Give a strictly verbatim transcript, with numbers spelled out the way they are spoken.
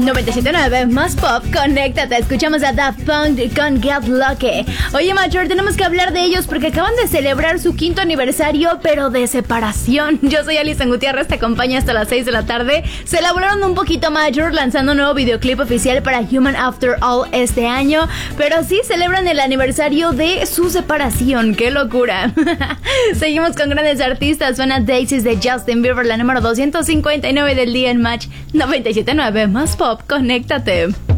noventa y siete punto nueve más pop, conéctate. Escuchamos a Daft Punk con Get Lucky. Oye, Major, tenemos que hablar de ellos porque acaban de celebrar su quinto aniversario, pero de separación. Yo soy Alison Gutiérrez, te acompaño hasta las seis de la tarde. Se elaboraron un poquito, Major, lanzando un nuevo videoclip oficial para Human After All este año, pero sí celebran el aniversario de su separación. ¡Qué locura! Seguimos con grandes artistas. Suena Daisies de Justin Bieber, la número doscientos cincuenta y nueve del día en Match noventa y siete punto nueve más pop, conéctate.